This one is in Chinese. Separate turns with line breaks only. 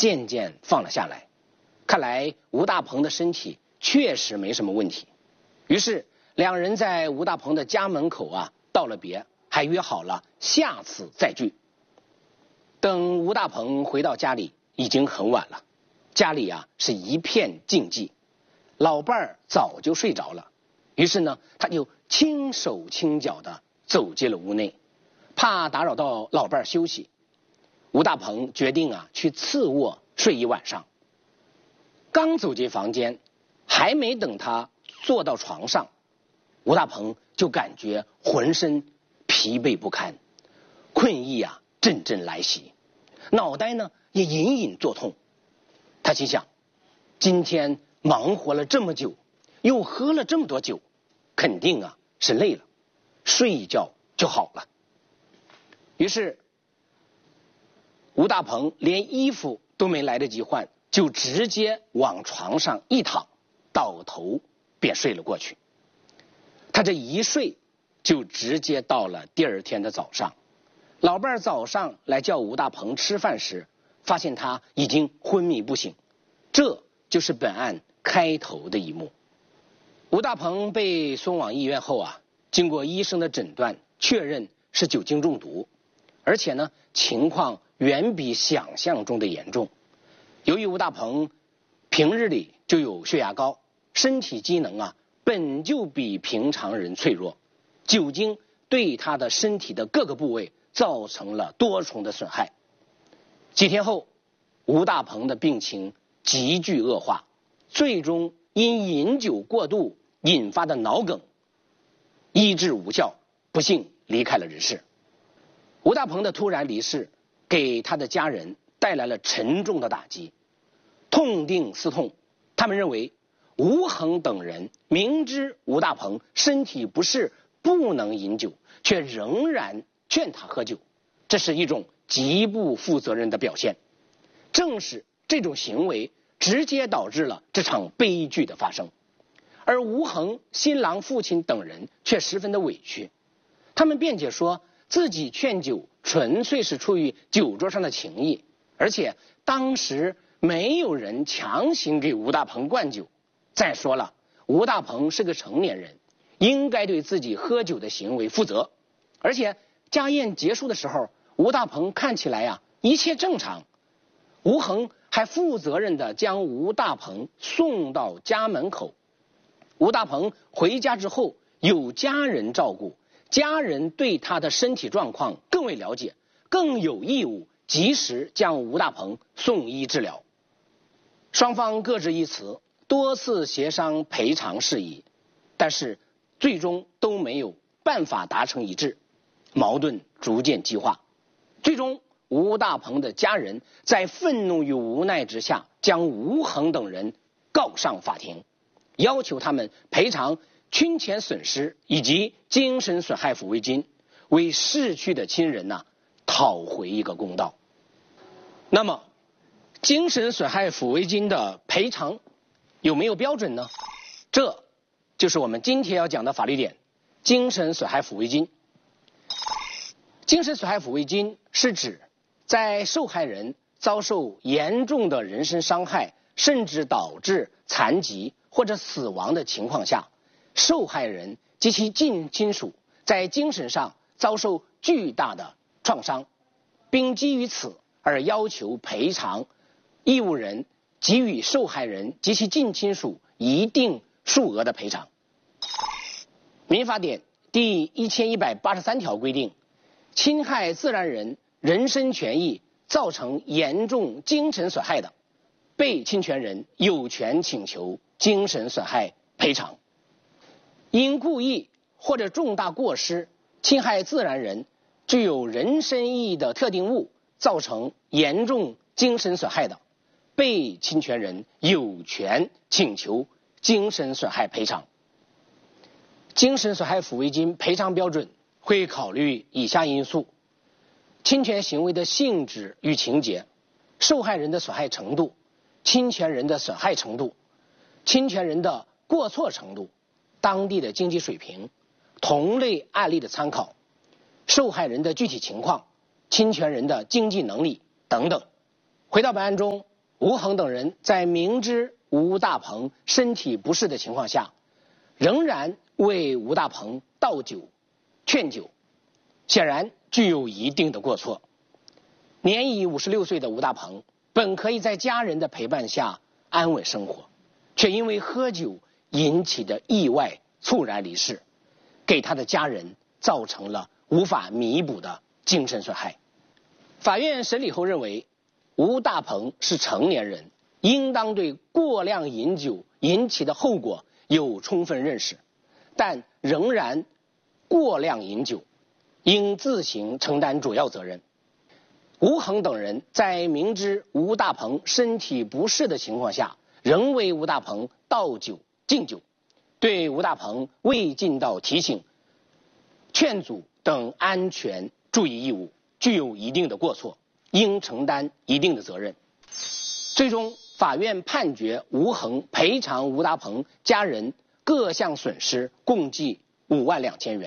渐渐放了下来。看来吴大鹏的身体确实没什么问题。于是两人在吴大鹏的家门口道了别，还约好了下次再聚。等吴大鹏回到家里，已经很晚了，家里是一片静寂，老伴儿早就睡着了。于是呢，他就轻手轻脚地走进了屋内，怕打扰到老伴儿休息。吴大鹏决定去次卧睡一晚上。刚走进房间，还没等他坐到床上，吴大鹏就感觉浑身疲惫不堪，困意阵阵来袭，脑袋呢也隐隐作痛。他心想，今天忙活了这么久，又喝了这么多酒，肯定是累了，睡一觉就好了。于是吴大鹏连衣服都没来得及换，就直接往床上一躺，倒头便睡了过去。他这一睡就直接到了第二天的早上。老伴儿早上来叫吴大鹏吃饭时，发现他已经昏迷不醒。这就是本案开头的一幕。吴大鹏被送往医院后经过医生的诊断，确认是酒精中毒，而且呢情况远比想象中的严重。由于吴大鹏平日里就有血压高，身体机能本就比平常人脆弱，酒精对他的身体的各个部位造成了多重的损害。几天后，吴大鹏的病情急剧恶化，最终因饮酒过度引发的脑梗医治无效，不幸离开了人世。吴大鹏的突然离世给他的家人带来了沉重的打击，痛定思痛，他们认为吴恒等人明知吴大鹏身体不适不能饮酒，却仍然劝他喝酒，这是一种极不负责任的表现。正是这种行为直接导致了这场悲剧的发生。而吴恒、新郎父亲等人却十分的委屈，他们辩解说自己劝酒纯粹是出于酒桌上的情谊，而且当时没有人强行给吴大鹏灌酒。再说了，吴大鹏是个成年人，应该对自己喝酒的行为负责。而且家宴结束的时候，吴大鹏看起来一切正常。吴恒还负责任地将吴大鹏送到家门口。吴大鹏回家之后有家人照顾，家人对他的身体状况更为了解，更有义务及时将吴大鹏送医治疗。双方各执一词，多次协商赔偿事宜，但是最终都没有办法达成一致，矛盾逐渐激化。最终吴大鹏的家人在愤怒与无奈之下，将吴恒等人告上法庭，要求他们赔偿侵权损失以及精神损害抚慰金，为逝去的亲人讨回一个公道。那么精神损害抚慰金的赔偿有没有标准呢？这就是我们今天要讲的法律点：精神损害抚慰金。精神损害抚慰金是指在受害人遭受严重的人身伤害，甚至导致残疾或者死亡的情况下，受害人及其近亲属在精神上遭受巨大的创伤，并基于此而要求赔偿义务人给予受害人及其近亲属一定数额的赔偿。民法典第1183条规定，侵害自然人人身权益造成严重精神损害的，被侵权人有权请求精神损害赔偿。因故意或者重大过失侵害自然人具有人身意义的特定物，造成严重精神损害的，被侵权人有权请求精神损害赔偿。精神损害抚慰金赔偿标准会考虑以下因素：侵权行为的性质与情节，受害人的损害程度，侵权人的损害程度，侵权人的过错程度，当地的经济水平，同类案例的参考，受害人的具体情况，侵权人的经济能力等等。回到本案中， 吴恒等人在明知吴大鹏身体不适的情况下，仍然为吴大鹏倒酒、劝酒，显然具有一定的过错。年已56岁的吴大鹏本可以在家人的陪伴下安稳生活，却因为喝酒引起的意外猝然离世，给他的家人造成了无法弥补的精神损害。法院审理后认为，吴大鹏是成年人，应当对过量饮酒引起的后果有充分认识，但仍然过量饮酒，应自行承担主要责任。吴恒等人在明知吴大鹏身体不适的情况下，仍为吴大鹏倒酒敬酒，对吴大鹏未尽到提醒、劝阻等安全注意义务，具有一定的过错，应承担一定的责任。最终，法院判决吴恒赔偿吴大鹏家人各项损失共计5万2千元。